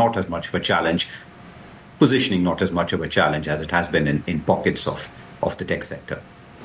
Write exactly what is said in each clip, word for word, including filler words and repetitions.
not as much of a challenge. Positioning not as much of a challenge as it has been in, in pockets of, of the tech sector.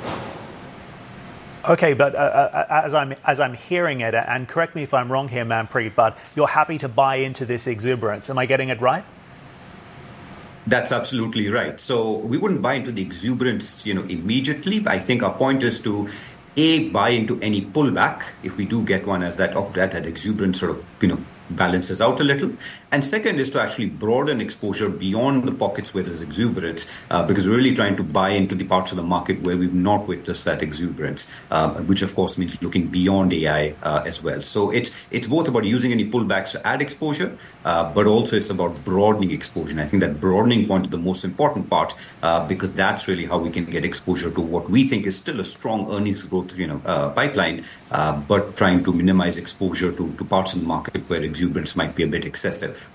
Okay, but uh, as I'm as I'm hearing it, and correct me if I'm wrong here, Manpreet, but you're happy to buy into this exuberance. Am I getting it right? That's absolutely right. So we wouldn't buy into the exuberance, you know, immediately. I think our point is to A, buy into any pullback if we do get one, as that that, that exuberance sort of, you know, balances out a little. And second is to actually broaden exposure beyond the pockets where there's exuberance, uh, because we're really trying to buy into the parts of the market where we've not witnessed that exuberance, uh, which of course means looking beyond A I uh, as well. So it's it's both about using any pullbacks to add exposure, uh, but also it's about broadening exposure. And I think that broadening point is the most important part, uh, because that's really how we can get exposure to what we think is still a strong earnings growth, you know, uh, pipeline, uh, but trying to minimize exposure to, to parts of the market where exuberance might be a bit excessive.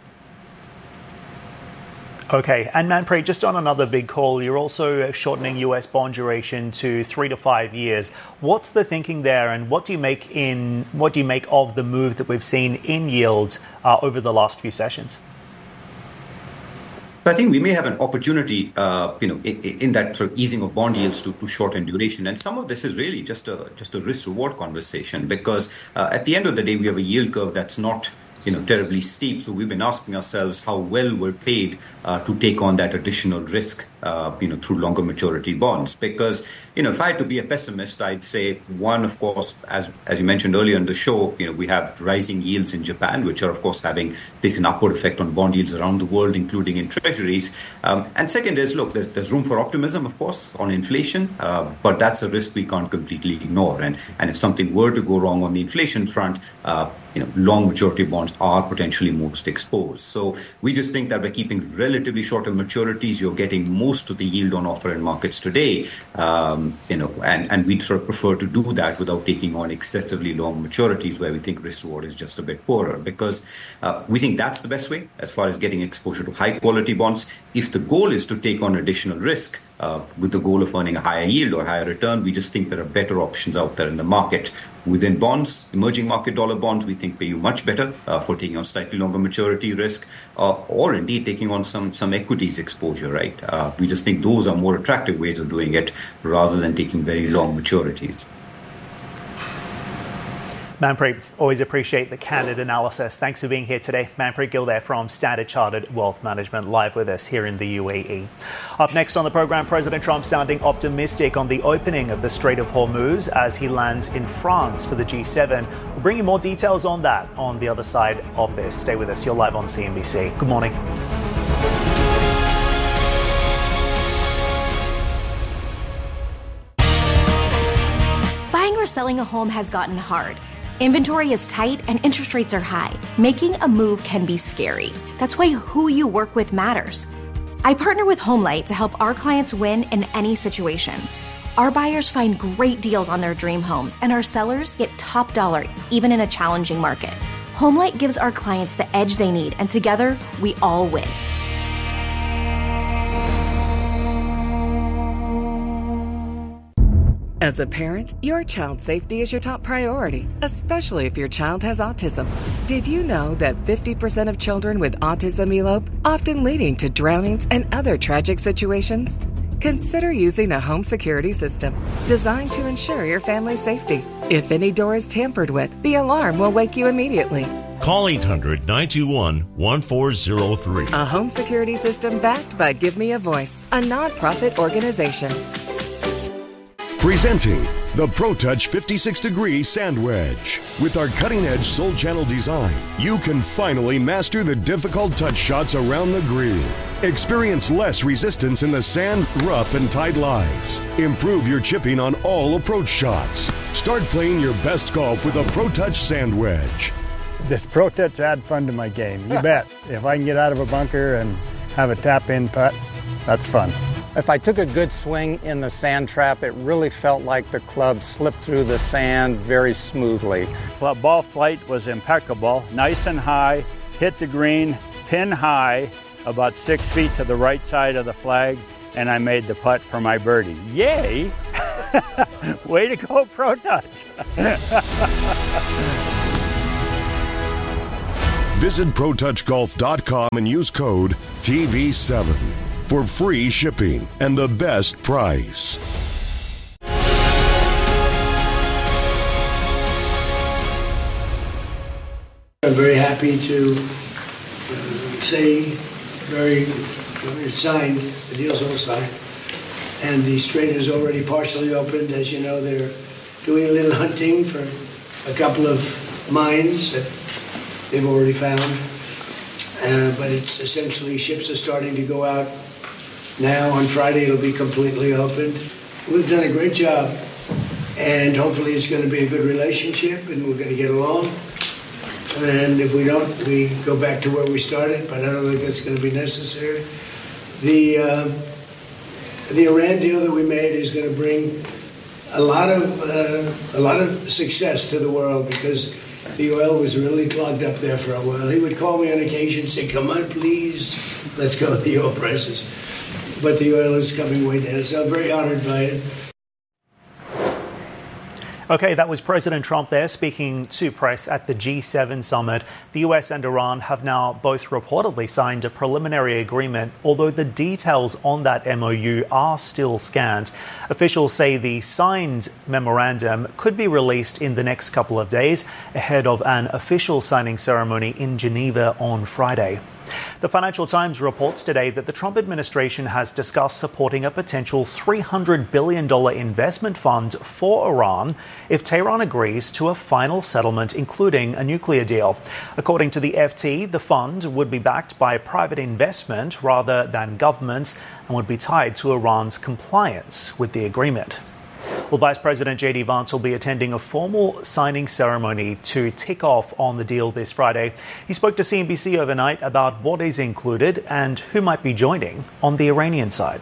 Okay, and Manpreet, just on another big call, you're also shortening U S bond duration to three to five years. What's the thinking there, and what do you make in what do you make of the move that we've seen in yields uh, over the last few sessions? I think we may have an opportunity, uh, you know, in, in that sort of easing of bond yields to, to shorten duration, and some of this is really just a just a risk-reward conversation, because uh, at the end of the day, we have a yield curve that's not, you know, terribly steep. So we've been asking ourselves how well we're paid uh, to take on that additional risk, uh, you know, through longer maturity bonds. Because, you know, if I had to be a pessimist, I'd say one, of course, as as you mentioned earlier in the show, you know, we have rising yields in Japan, which are, of course, having takes an upward effect on bond yields around the world, including in treasuries. Um, and second is, look, there's, there's room for optimism, of course, on inflation, uh, but that's a risk we can't completely ignore. And, and if something were to go wrong on the inflation front, uh, you know, long maturity bonds are potentially most exposed. So we just think that by keeping relatively shorter maturities, you're getting most of the yield on offer in markets today. Um, you know, and, and we'd sort of prefer to do that without taking on excessively long maturities where we think risk reward is just a bit poorer, because uh, we think that's the best way as far as getting exposure to high quality bonds. If the goal is to take on additional risk, Uh, with the goal of earning a higher yield or higher return, we just think there are better options out there in the market. Within bonds, emerging market dollar bonds, we think pay you much better uh, for taking on slightly longer maturity risk, uh, or indeed taking on some, some equities exposure, right? Uh, we just think those are more attractive ways of doing it rather than taking very long maturities. Manpreet, always appreciate the candid analysis. Thanks for being here today. Manpreet Gill there from Standard Chartered Wealth Management, live with us here in the U A E. Up next on the program, President Trump sounding optimistic on the opening of the Strait of Hormuz as he lands in France for the G seven. We'll bring you more details on that on the other side of this. Stay with us. You're live on C N B C. Good morning. Buying or selling a home has gotten hard. Inventory is tight and interest rates are high. Making a move can be scary. That's why who you work with matters. I partner with HomeLight to help our clients win in any situation. Our buyers find great deals on their dream homes, and our sellers get top dollar even in a challenging market. HomeLight gives our clients the edge they need, and together we all win. As a parent, your child's safety is your top priority, especially if your child has autism. Did you know that fifty percent of children with autism elope, often leading to drownings and other tragic situations? Consider using a home security system designed to ensure your family's safety. If any door is tampered with, the alarm will wake you immediately. Call eight hundred, nine two one, one four zero three. A home security system backed by Give Me a Voice, a nonprofit organization. Presenting the ProTouch fifty-six degree Sand Wedge. With our cutting-edge Soul Channel design, you can finally master the difficult touch shots around the green. Experience less resistance in the sand, rough, and tight lies. Improve your chipping on all approach shots. Start playing your best golf with a ProTouch Sand Wedge. This ProTouch add fun to my game, you bet. If I can get out of a bunker and have a tap-in putt, that's fun. If I took a good swing in the sand trap, it really felt like the club slipped through the sand very smoothly. Well, ball flight was impeccable, nice and high, hit the green, pin high, about six feet to the right side of the flag, and I made the putt for my birdie. Yay! Way to go, ProTouch! Visit pro touch golf dot com and use code T V seven for free shipping and the best price. I'm very happy to uh, say, very, it's signed, the deal's all signed, and the strait is already partially opened. As you know, they're doing a little hunting for a couple of mines that they've already found, uh, but it's essentially ships are starting to go out now. On Friday, it'll be completely opened. We've done a great job, and hopefully it's going to be a good relationship, and we're going to get along. And if we don't, we go back to where we started, but I don't think that's going to be necessary. The uh, the Iran deal that we made is going to bring a lot of uh, a lot of success to the world, because the oil was really clogged up there for a while. He would call me on occasion, say, "Come on, please, let's go with the oil prices." But the oil is coming way down, so I'm very honored by it. Okay, that was President Trump there speaking to press at the G seven summit. The U S and Iran have now both reportedly signed a preliminary agreement, although the details on that M O U are still scant. Officials say the signed memorandum could be released in the next couple of days ahead of an official signing ceremony in Geneva on Friday. The Financial Times reports today that the Trump administration has discussed supporting a potential three hundred billion dollars investment fund for Iran if Tehran agrees to a final settlement, including a nuclear deal. According to the F T, the fund would be backed by private investment rather than governments and would be tied to Iran's compliance with the agreement. Well, Vice President J D Vance will be attending a formal signing ceremony to tick off on the deal this Friday. He spoke to C N B C overnight about what is included and who might be joining on the Iranian side.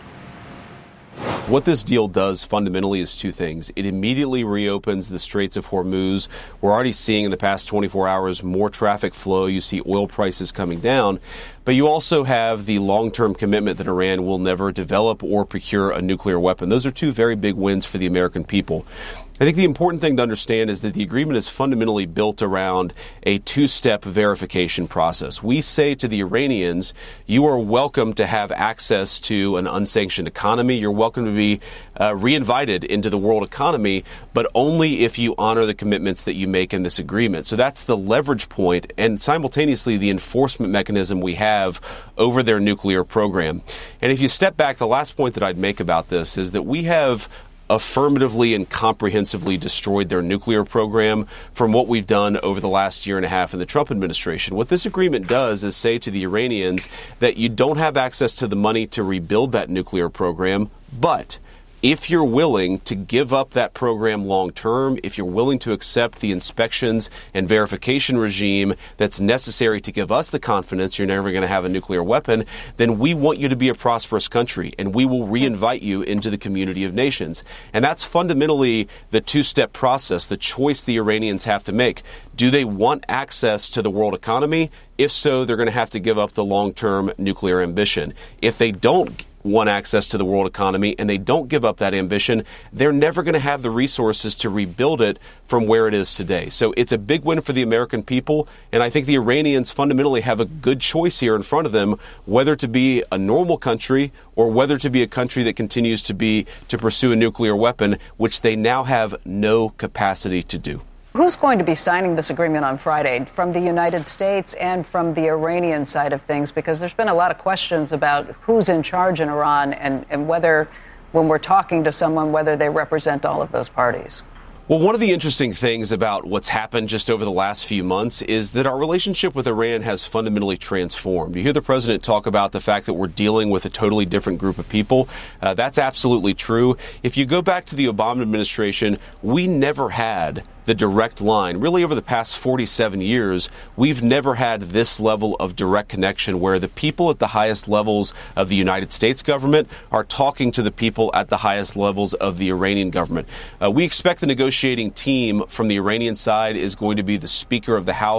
What this deal does fundamentally is two things. It immediately reopens the Straits of Hormuz. We're already seeing in the past twenty-four hours more traffic flow. You see oil prices coming down. But you also have the long-term commitment that Iran will never develop or procure a nuclear weapon. Those are two very big wins for the American people. I think the important thing to understand is that the agreement is fundamentally built around a two-step verification process. We say to the Iranians, you are welcome to have access to an unsanctioned economy. You're welcome to be uh, reinvited into the world economy, but only if you honor the commitments that you make in this agreement. So that's the leverage point and simultaneously the enforcement mechanism we have over their nuclear program. And if you step back, the last point that I'd make about this is that we have affirmatively and comprehensively destroyed their nuclear program from what we've done over the last year and a half in the Trump administration. What this agreement does is say to the Iranians that you don't have access to the money to rebuild that nuclear program, but if you're willing to give up that program long term, if you're willing to accept the inspections and verification regime that's necessary to give us the confidence you're never going to have a nuclear weapon, then we want you to be a prosperous country and we will reinvite you into the community of nations. And that's fundamentally the two-step process, the choice the Iranians have to make. Do they want access to the world economy? If so, they're going to have to give up the long-term nuclear ambition. If they don't want access to the world economy and they don't give up that ambition, they're never going to have the resources to rebuild it from where it is today. So it's a big win for the American people, and I think the Iranians fundamentally have a good choice here in front of them, whether to be a normal country or whether to be a country that continues to be to pursue a nuclear weapon, which they now have no capacity to do. Who's going to be signing this agreement on Friday from the United States and from the Iranian side of things? Because there's been a lot of questions about who's in charge in Iran and, and whether, when we're talking to someone, whether they represent all of those parties. Well, one of the interesting things about what's happened just over the last few months is that our relationship with Iran has fundamentally transformed. You hear the president talk about the fact that we're dealing with a totally different group of people. Uh, that's absolutely true. If you go back to the Obama administration, we never had the direct line. Really, over the past forty-seven years, we've never had this level of direct connection where the people at the highest levels of the United States government are talking to the people at the highest levels of the Iranian government. Uh, we expect the negotiating team from the Iranian side is going to be the Speaker of the House,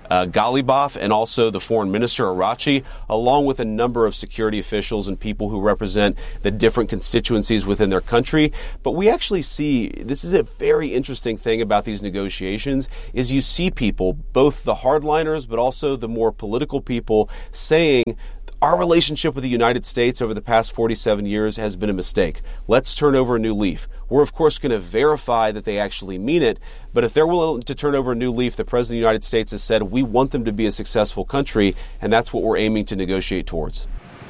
uh, Ghalibaf and also the foreign minister, Arachi, along with a number of security officials and people who represent the different constituencies within their country. But we actually see, this is a very interesting thing about these negotiations, is you see people, both the hardliners but also the more political people, saying our relationship with the United States over the past forty-seven years has been a mistake. Let's turn over a new leaf. We're, of course, going to verify that they actually mean it, but if they're willing to turn over a new leaf, the President of the United States has said we want them to be a successful country, and that's what we're aiming to negotiate towards.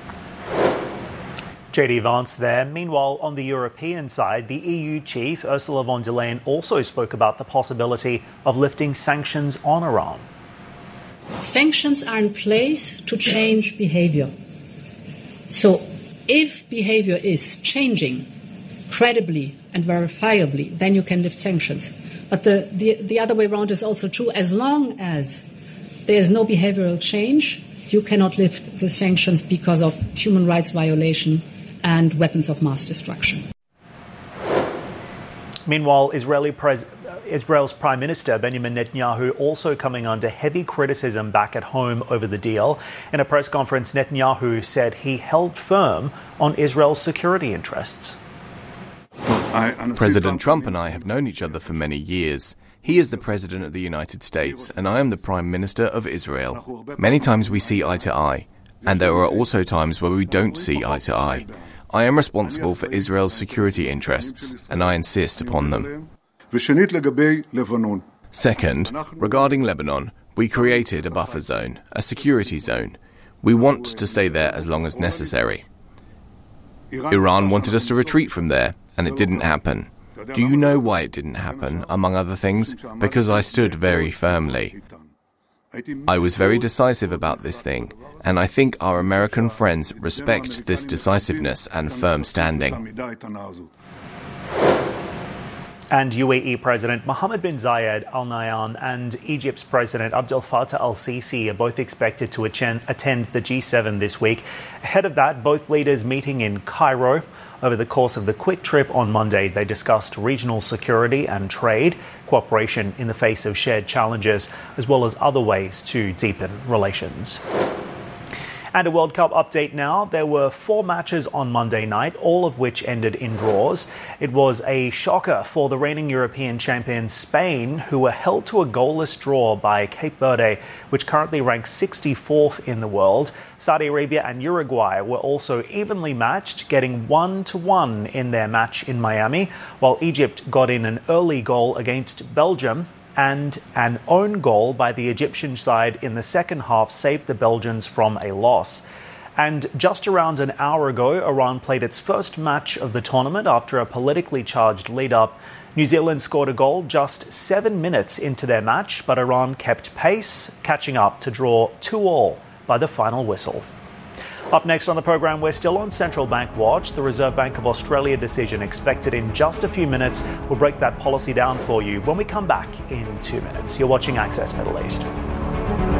J D Vance there. Meanwhile, on the European side, the E U chief, Ursula von der Leyen, also spoke about the possibility of lifting sanctions on Iran. Sanctions are in place to change behavior. So if behavior is changing credibly and verifiably, then you can lift sanctions. But the, the, the other way around is also true. As long as there is no behavioral change, you cannot lift the sanctions because of human rights violation and weapons of mass destruction. Meanwhile, Israeli pres- Israel's Prime Minister Benjamin Netanyahu also coming under heavy criticism back at home over the deal. In a press conference, Netanyahu said he held firm on Israel's security interests. President Trump and I have known each other for many years. He is the President of the United States, and I am the Prime Minister of Israel. Many times we see eye to eye, and there are also times where we don't see eye to eye. I am responsible for Israel's security interests, and I insist upon them. Second, regarding Lebanon, we created a buffer zone, a security zone. We want to stay there as long as necessary. Iran wanted us to retreat from there, and it didn't happen. Do you know why it didn't happen, among other things? Because I stood very firmly. I was very decisive about this thing, and I think our American friends respect this decisiveness and firm standing. And U A E President Mohammed bin Zayed Al Nahyan and Egypt's President Abdel Fattah al-Sisi are both expected to attend the G seven this week. Ahead of that, both leaders meeting in Cairo. Over the course of the quick trip on Monday, they discussed regional security and trade, cooperation in the face of shared challenges, as well as other ways to deepen relations. And a World Cup update now. There were four matches on Monday night, all of which ended in draws. It was a shocker for the reigning European champions Spain, who were held to a goalless draw by Cape Verde, which currently ranks sixty-fourth in the world. Saudi Arabia and Uruguay were also evenly matched, getting one to one in their match in Miami, while Egypt got in an early goal against Belgium, and an own goal by the Egyptian side in the second half saved the Belgians from a loss. And just around an hour ago, Iran played its first match of the tournament after a politically charged lead-up. New Zealand scored a goal just seven minutes into their match, but Iran kept pace, catching up to draw two all by the final whistle. Up next on the program, we're still on Central Bank Watch. The Reserve Bank of Australia decision expected in just a few minutes. We'll break that policy down for you when we come back in two minutes. You're watching Access Middle East.